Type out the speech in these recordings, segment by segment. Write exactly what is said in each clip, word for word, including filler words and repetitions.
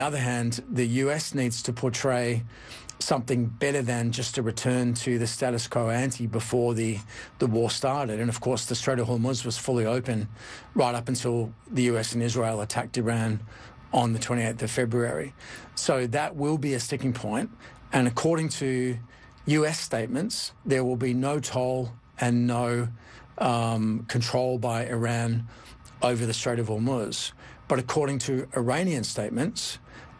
On the other hand, the U S needs to portray something better than just a return to the status quo ante before the, the war started. And of course, the Strait of Hormuz was fully open right up until the U S and Israel attacked Iran on the twenty-eighth of February. So that will be a sticking point. And according to U S statements, there will be no toll and no um, control by Iran over the Strait of Hormuz. But according to Iranian statements,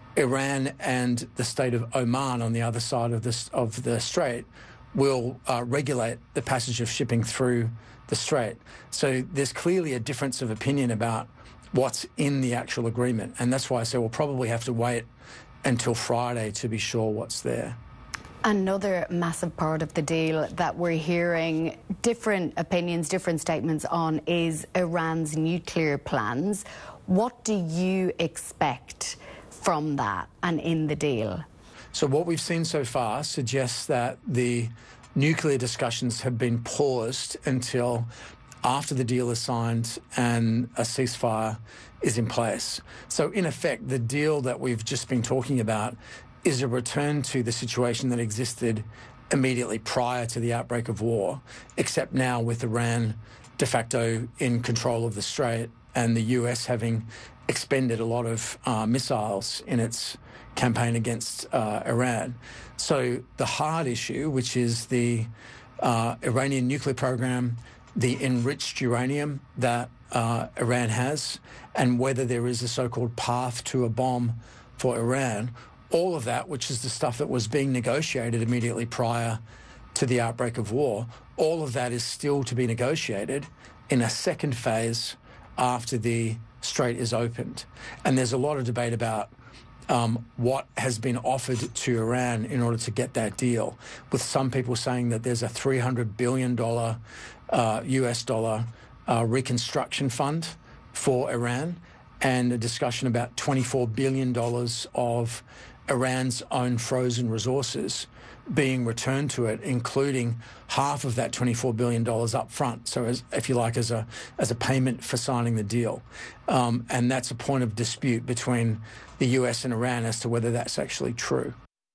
Iran and the state of Oman on the other side of this of the strait will uh, regulate the passage of shipping through the strait. So there's clearly a difference of opinion about what's in the actual agreement, and that's why I say we'll probably have to wait until Friday to be sure what's there. Another massive part of the deal that we're hearing different opinions, different statements on is Iran's nuclear plans. What do you expect from that and in the deal? So what we've seen so far suggests that the nuclear discussions have been paused until after the deal is signed and a ceasefire is in place. So in effect, the deal that we've just been talking about is a return to the situation that existed immediately prior to the outbreak of war, except now with Iran de facto in control of the strait and the U S having expended a lot of uh, missiles in its campaign against uh, Iran. So the hard issue, which is the uh, Iranian nuclear program, the enriched uranium that uh, Iran has, and whether there is a so-called path to a bomb for Iran, all of that, which is the stuff that was being negotiated immediately prior to the outbreak of war, all of that is still to be negotiated in a second phase after the strait is opened. And there's a lot of debate about um, what has been offered to Iran in order to get that deal, with some people saying that there's a three hundred billion dollars uh, U S dollar uh, reconstruction fund for Iran, and a discussion about twenty-four billion dollars of Iran's own frozen resources being returned to it, including half of that twenty-four billion dollars up front. So, as, if you like, as a as a payment for signing the deal. Um, and that's a point of dispute between the U S and Iran as to whether that's actually true.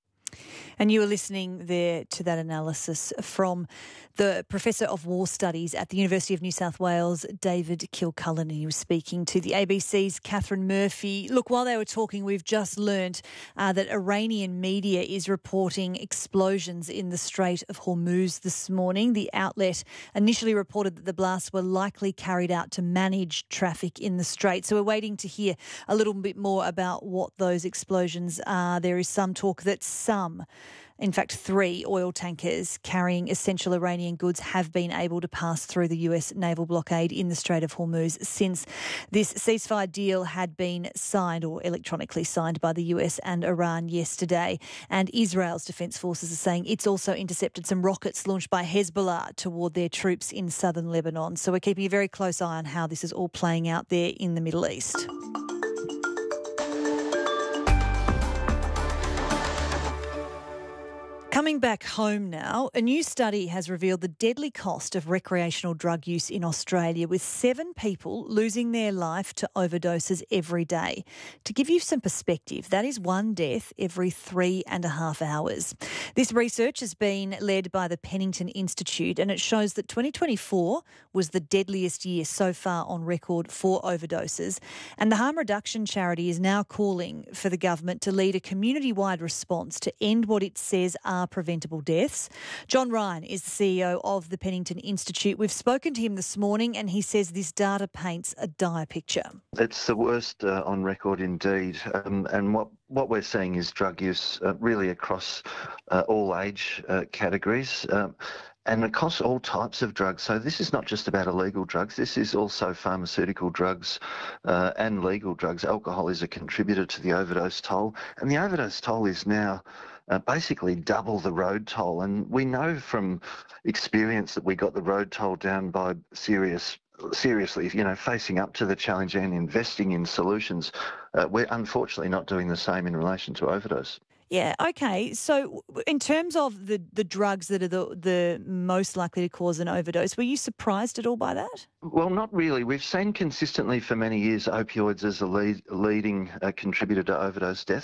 And you were listening there to that analysis from the Professor of War Studies at the University of New South Wales, David Kilcullen. He was speaking to the A B C's Catherine Murphy. Look, while they were talking, we've just learnt uh, that Iranian media is reporting explosions in the Strait of Hormuz this morning. The outlet initially reported that the blasts were likely carried out to manage traffic in the strait. So we're waiting to hear a little bit more about what those explosions are. There is some talk that some In fact, three oil tankers carrying essential Iranian goods have been able to pass through the U S naval blockade in the Strait of Hormuz since this ceasefire deal had been signed or electronically signed by the U S and Iran yesterday. And Israel's defence forces are saying it's also intercepted some rockets launched by Hezbollah toward their troops in southern Lebanon. So we're keeping a very close eye on how this is all playing out there in the Middle East. Coming back home now, a new study has revealed the deadly cost of recreational drug use in Australia, with seven people losing their life to overdoses every day. To give you some perspective, that is one death every three and a half hours. This research has been led by the Pennington Institute, and it shows that twenty twenty-four was the deadliest year so far on record for overdoses. And the harm reduction charity is now calling for the government to lead a community-wide response to end what it says are preventable deaths. John Ryan is the C E O of the Pennington Institute. We've spoken to him this morning and he says this data paints a dire picture. It's the worst uh, on record indeed. Um, and what, what we're seeing is drug use uh, really across uh, all age uh, categories. Um, And across all types of drugs. So this is not just about illegal drugs. This is also pharmaceutical drugs uh, and legal drugs. Alcohol is a contributor to the overdose toll. And the overdose toll is now uh, basically double the road toll. And we know from experience that we got the road toll down by serious seriously, you know, facing up to the challenge and investing in solutions. Uh, we're unfortunately not doing the same in relation to overdose. Yeah, okay. So in terms of the, the drugs that are the, the most likely to cause an overdose, were you surprised at all by that? Well, not really. We've seen consistently for many years opioids as a lead, leading uh, contributor to overdose deaths.